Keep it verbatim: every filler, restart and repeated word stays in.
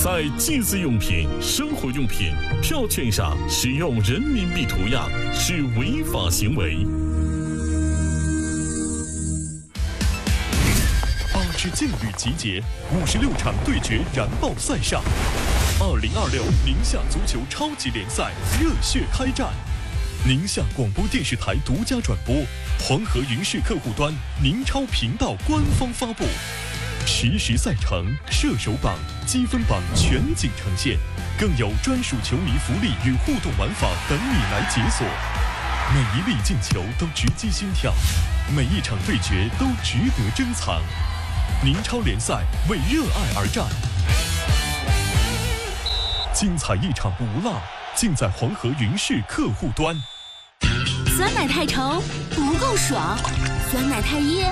在祭祀用品、生活用品票券上使用人民币图样是违法行为。 八支劲旅集结，五十六场对决燃爆赛上。二零二六宁夏足球超级联赛热血开战，宁夏广播电视台独家转播，黄河云视客户端宁超频道官方发布。实时赛程、射手榜、积分榜全景呈现，更有专属球迷福利与互动玩法等你来解锁。每一粒进球都直击心跳，每一场对决都值得珍藏。宁超联赛为热爱而战，精彩一场不落，尽在黄河云视客户端。 酸奶太稠不够爽，酸奶太噎